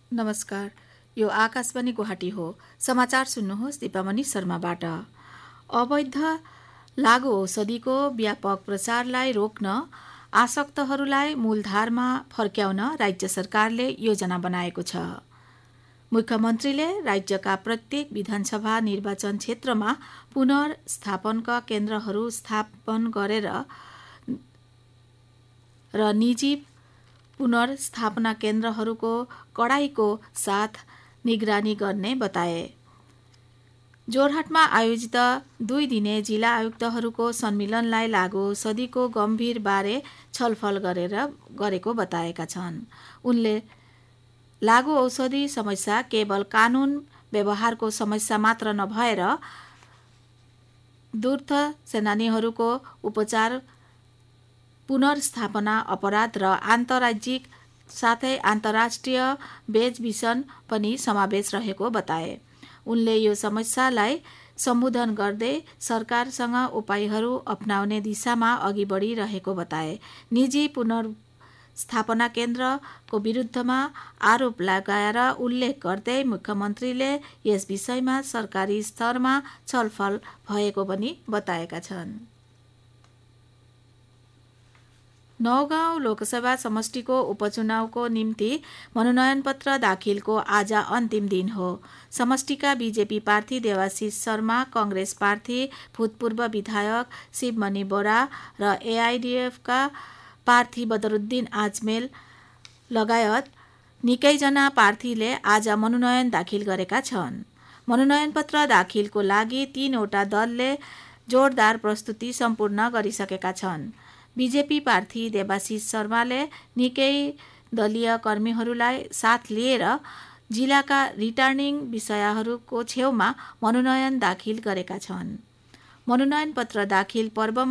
नमस्कार, यो आकाशवाणी गुवाहाटी हो। समाचार सुन्नुहोस् दिपामणि शर्माबाट। अवैध लागु औषधिको व्यापक प्रचारलाई रोक्न आसक्तहरूलाई मूलधारमा फर्क्याउन राज्य सरकारले योजना बनाएको छ। मुख्यमन्त्रीले राज्यका प्रत्येक विधानसभा निर्वाचन क्षेत्रमा पुनर्स्थापनका केन्द्रहरू स्थापन गरेर र निजी पुनर्स्थापना केन्द्रहरूको कडाईको साथ निगरानी गर्ने बताए। जोरहाटमा आयोजित 2 दिने जिल्ला आयुक्तहरूको सम्मेलनलाई लागु औषधिको गम्भीर बारे छलफल गरेको बताएका छन्। उनले लागु औषधि समस्या केवल कानून व्यवहारको समस्या मात्र नभएर दूर्थ सेनानीहरूको उपचार, पुनर्स्थापना, अपराध र आन्तर्राज्यिक साथै अन्तर्राष्ट्रिय बेचबिखन पनि समावेश रहेको बताए। उनले यो समस्यालाई सम्बोधन गर्दै सरकारसँग उपायहरू अपनाउने दिशामा अघि बढिरहेको बताए। निजी पुनर्स्थापना केन्द्रको विरुद्धमा आरोप लगाएर उल्लेख गर्दै मुख्यमन्त्रीले यस विषयमा सरकारी स्तरमा छलफल भएको पनि बताएका छन्। नौगाउँ लोकसभा समष्टिको उपचुनावको निम्ति मनोनयन पत्र दाखिलको आज अन्तिम दिन हो। समष्टिका बीजेपी प्रार्थी देवाशिष शर्मा, कांग्रेस प्रार्थी भूतपूर्व विधायक शिवमणि बोरा र एआइडिएफका प्रार्थी बदरुद्दिन आजमेल लगायत निकैजना प्रार्थीले आज मनोनयन दाखिल गरेका छन्। मनोनयन पत्र दाखिलको लागि 3वटा दलले जोरदार प्रस्तुति सम्पूर्ण गरिसकेका छन्। बीजेपी प्रार्थी देवाशिष शर्माले निकै दलीय कर्मीहरूलाई साथ लिएर जिल्लाका रिटर्निङ विषयहरूको छेउमा मनोनयन दाखिल गरेका छन्। मनोनयन पत्र दाखिल पर्व